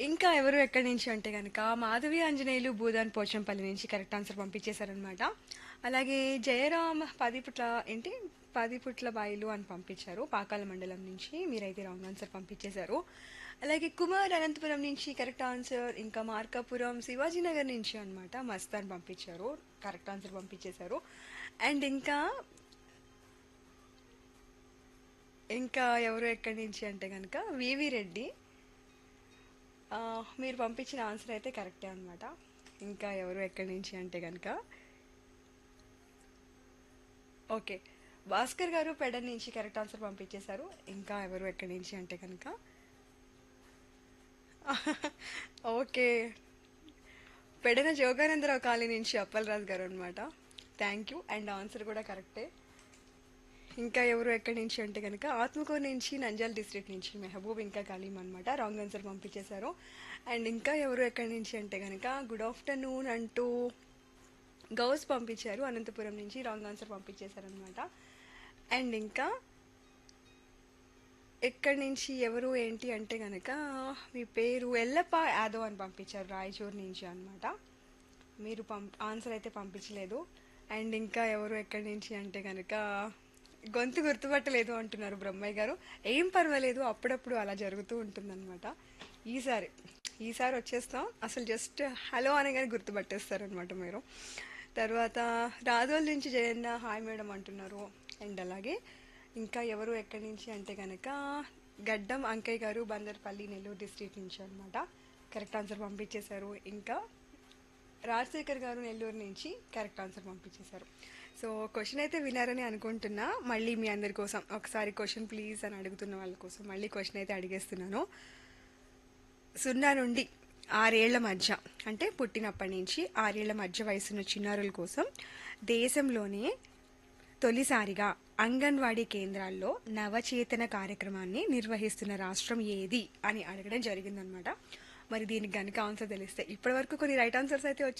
ఇంకా ఎవరు ఎక్కడి నుంచి అంటే కనుక మాధవి ఆంజనేయులు భూదాన్ పోచంపల్లి నుంచి కరెక్ట్ ఆన్సర్ పంపించేశారనమాట. అలాగే జయరాం పదిపుట్ల ఏంటి పదిపుట్ల బాయిలు అని పంపించారు పాకాల మండలం నుంచి. మీరైతే రాంగ్ ఆన్సర్ పంపించేశారు. అలాగే కుమార్ అనంతపురం నుంచి కరెక్ట్ ఆన్సర్. ఇంకా మార్కాపురం శివాజీనగర్ నుంచి అనమాట మస్తాన్ పంపించారు, కరెక్ట్ ఆన్సర్ పంపించేశారు. అండ్ ఇంకా ఇంకా ఎవరు ఎక్కడి నుంచి అంటే కనుక వివి రెడ్డి. ఆ, మీరు పంపించిన ఆన్సర్ అయితే కరెక్టే అనమాట. ఇంకా ఎవరు ఎక్కడి నుంచి అంటే కనుక ఓకే, భాస్కర్ గారు పెడ నుంచి కరెక్ట్ ఆన్సర్ పంపించేశారు. ఇంకా ఎవరు ఎక్కడి నుంచి అంటే కనుక ఓకే, పెడన జోగానందరావు కాలనీ నుంచి అప్పలరాజు గారు అనమాట. థ్యాంక్ యూ, అండ్ ఆన్సర్ కూడా కరెక్టే. ఇంకా ఎవరు ఎక్కడి నుంచి అంటే కనుక ఆత్మకూరు నుంచి నంజాల్ డిస్ట్రిక్ట్ నుంచి మెహబూబ్ ఇంకా కలీం అనమాట, రాంగ్ ఆన్సర్ పంపించేశారు. అండ్ ఇంకా ఎవరు ఎక్కడి నుంచి అంటే కనుక గుడ్ ఆఫ్టర్నూన్ అంటూ గౌస్ పంపించారు అనంతపురం నుంచి, రాంగ్ ఆన్సర్ పంపించేశారనమాట. అండ్ ఇంకా ఎక్కడి నుంచి ఎవరు ఏంటి అంటే కనుక మీ పేరు ఎల్లప్ప యాదవ్ అని పంపించారు రాయచూరు నుంచి అనమాట. మీరు ఆన్సర్ అయితే పంపించలేదు. అండ్ ఇంకా ఎవరు ఎక్కడి నుంచి అంటే కనుక గొంతు గుర్తుపట్టలేదు అంటున్నారు బ్రహ్మయ్య గారు. ఏం పర్వాలేదు, అప్పుడప్పుడు అలా జరుగుతూ ఉంటుందన్నమాట. ఈసారి ఈసారి వచ్చేస్తాం, అసలు జస్ట్ హలో అనగానే గుర్తుపట్టేస్తారనమాట మీరు. తర్వాత రాజోల్ నుంచి జయన్న హాయ్ మేడం అంటున్నారు. అండ్ అలాగే ఇంకా ఎవరు ఎక్కడి నుంచి అంటే కనుక గడ్డం అంకయ్య గారు బందర్పల్లి నెల్లూరు డిస్ట్రిక్ట్ నుంచి అనమాట, కరెక్ట్ ఆన్సర్ పంపించేశారు. ఇంకా రాజశేఖర్ గారు నెల్లూరు నుంచి కరెక్ట్ ఆన్సర్ పంపించేశారు. సో క్వశ్చన్ అయితే వినారని అనుకుంటున్నా. మళ్ళీ మీ అందరి కోసం ఒకసారి క్వశ్చన్ ప్లీజ్ అని అడుగుతున్న వాళ్ళ కోసం మళ్ళీ క్వశ్చన్ అయితే అడిగేస్తున్నాను. 0 నుండి 6 ఏళ్ల మధ్య, అంటే పుట్టినప్పటి నుంచి 6 ఏళ్ల మధ్య వయసున్న చిన్నారుల కోసం దేశంలోనే తొలిసారిగా అంగన్వాడీ కేంద్రాల్లో నవచేతన కార్యక్రమాన్ని నిర్వహిస్తున్న రాష్ట్రం ఏది అని అడగడం జరిగిందనమాట. మరి దీనికి గనుక ఆన్సర్ తెలిస్తే, ఇప్పటి వరకు కొన్ని రైట్ ఆన్సర్స్ అయితే